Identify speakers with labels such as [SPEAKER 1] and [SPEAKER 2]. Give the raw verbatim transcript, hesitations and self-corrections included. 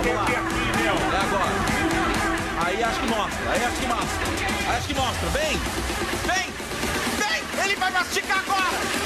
[SPEAKER 1] Vamos lá. É agora. Aí acho que mostra, aí acho que mostra. Aí acho que mostra. Vem! Vem! Vem! Ele vai mastigar agora!